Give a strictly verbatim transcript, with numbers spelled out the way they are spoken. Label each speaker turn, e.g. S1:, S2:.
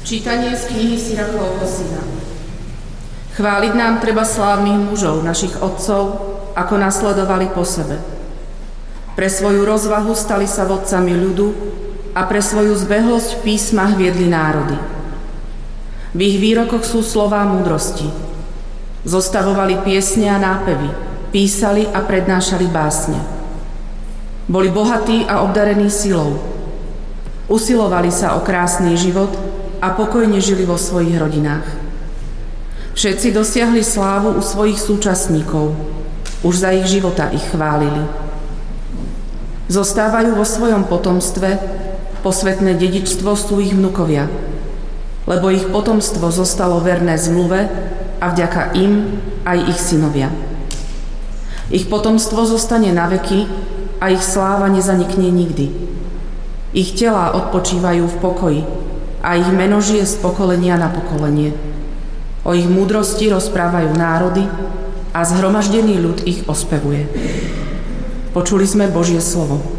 S1: Čítanie z knihy Sirachovho syna. Chváliť nám treba slávnych mužov, našich otcov, ako nasledovali po sebe. Pre svoju rozvahu stali sa vodcami ľudu a pre svoju zbehlosť v písmach viedli národy. V ich výrokoch sú slová múdrosti. Zostavovali piesne a nápevy, písali a prednášali básne. Boli bohatí a obdarení silou. Usilovali sa o krásny život a pokojne žili vo svojich rodinách. Všetci dosiahli slávu u svojich súčasníkov. Už za ich života ich chválili. Zostávajú vo svojom potomstve, posvätné dedičstvo sú ich vnukovia, lebo ich potomstvo zostalo verné zmluve a vďaka im aj ich synovia. Ich potomstvo zostane na veky a ich sláva nezanikne nikdy. Ich telá odpočívajú v pokoji a ich meno žije z pokolenia na pokolenie. O ich múdrosti rozprávajú národy a zhromaždený ľud ich ospevuje. Počuli sme Božie slovo.